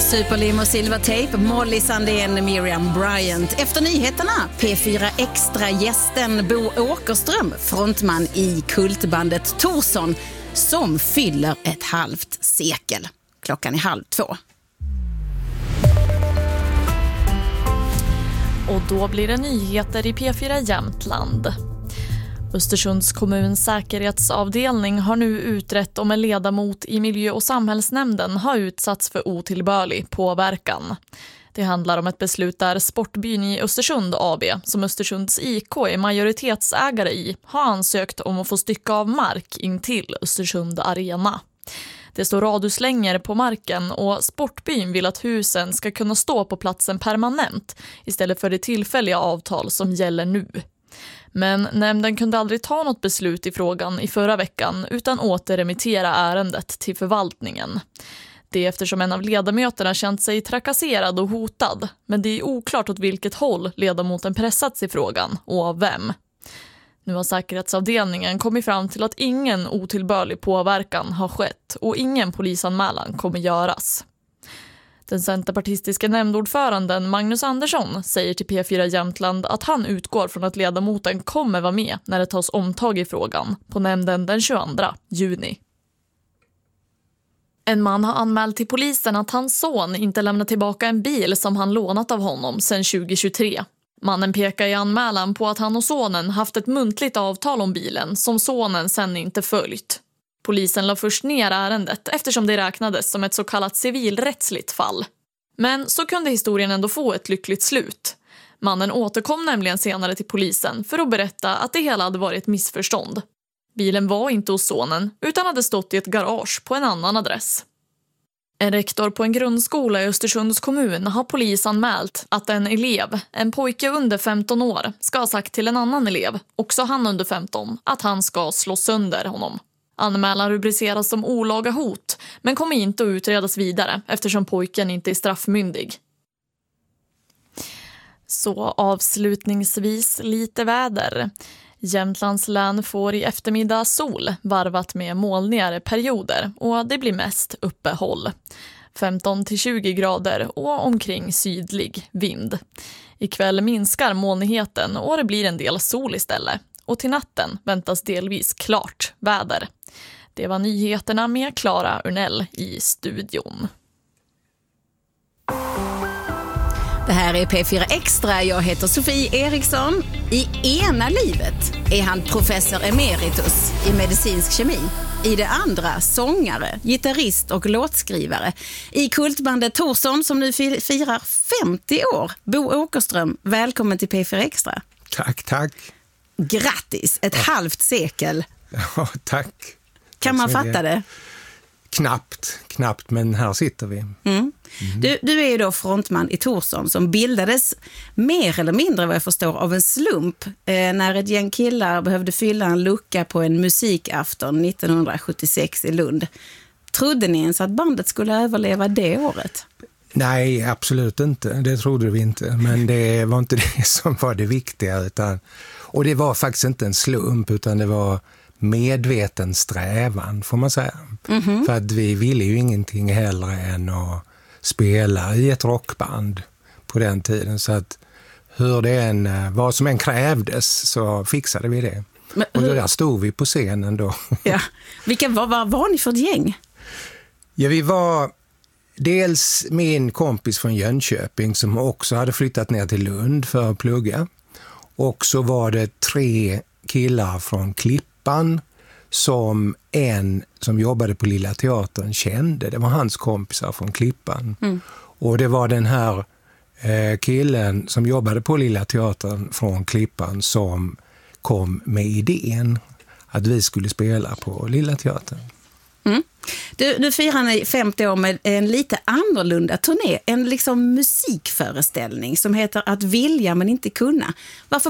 Superlim och Silvertape, Molly Sandén, Miriam Bryant. Efter nyheterna, P4 Extra-gästen Bo Åkerström, frontman i kultbandet Torsson, som fyller ett halvt sekel. Klockan är 1:30. Och då blir det nyheter i P4 Jämtland. Östersunds kommuns säkerhetsavdelning har nu utrett om en ledamot i miljö- och samhällsnämnden har utsatts för otillbörlig påverkan. Det handlar om ett beslut där Sportbyn i Östersund AB, som Östersunds IK är majoritetsägare i, har ansökt om att få stycka av mark in till Östersund Arena. Det står radhuslängor på marken och Sportbyn vill att husen ska kunna stå på platsen permanent istället för det tillfälliga avtal som gäller nu. Men nämnden kunde aldrig ta något beslut i frågan i förra veckan utan återremittera ärendet till förvaltningen. Det är eftersom en av ledamöterna känt sig trakasserad och hotad, men det är oklart åt vilket håll ledamoten pressats i frågan och av vem. Nu har säkerhetsavdelningen kommit fram till att ingen otillbörlig påverkan har skett och ingen polisanmälan kommer göras. Den centerpartistiska nämndordföranden Magnus Andersson säger till P4 Jämtland att han utgår från att ledamoten kommer vara med när det tas omtag i frågan på nämnden den 22 juni. En man har anmält till polisen att hans son inte lämnar tillbaka en bil som han lånat av honom sedan 2023. Mannen pekar i anmälan på att han och sonen haft ett muntligt avtal om bilen som sonen sedan inte följt. Polisen la först ner ärendet eftersom det räknades som ett så kallat civilrättsligt fall. Men så kunde historien ändå få ett lyckligt slut. Mannen återkom nämligen senare till polisen för att berätta att det hela hade varit ett missförstånd. Bilen var inte hos sonen utan hade stått i ett garage på en annan adress. En rektor på en grundskola i Östersunds kommun har polisanmält att en elev, en pojke under 15 år, ska ha sagt till en annan elev, också han under 15, att han ska slå sönder honom. Anmälan rubriceras som olaga hot, men kommer inte att utredas vidare eftersom pojken inte är straffmyndig. Så avslutningsvis lite väder. Jämtlands län får i eftermiddag sol varvat med molnigare perioder och det blir mest uppehåll. 15-20 grader och omkring sydlig vind. Ikväll minskar molnigheten och det blir en del sol istället. Och till natten väntas delvis klart väder. Det var nyheterna med Clara Urnell i studion. Det här är P4 Extra. Jag heter Sofie Eriksson. I ena livet är han professor emeritus i medicinsk kemi. I det andra sångare, gitarrist och låtskrivare. I kultbandet Torsson som nu firar 50 år. Bo Åkerström, välkommen till P4 Extra. Tack. Grattis, ett halvt sekel. Ja, tack. Kan man fatta det? Knappt, men här sitter vi. Du är ju då frontman i Torsson som bildades mer eller mindre vad jag förstår av en slump när ett gäng killar behövde fylla en lucka på en musikafton 1976 i Lund. Trodde ni ens att bandet skulle överleva det året? Nej, absolut inte. Det trodde vi inte. Men det var inte det som var det viktiga. Och det var faktiskt inte en slump utan det var medveten strävan får man säga. För att vi ville ju ingenting hellre än att spela i ett rockband på den tiden. Så att vad som än krävdes så fixade vi det. Och där stod vi på scenen då. Ja. Vad var ni för ett gäng? Ja, vi var dels min kompis från Jönköping som också hade flyttat ner till Lund för att plugga. Och så var det 3 killar från Klippan som en som jobbade på Lilla Teatern kände. Det var hans kompisar från Klippan. Och det var den här killen som jobbade på Lilla Teatern från Klippan som kom med idén att vi skulle spela på Lilla Teatern. Du firar 50 år med en lite annorlunda turné, en liksom musikföreställning som heter Att vilja men inte kunna. Varför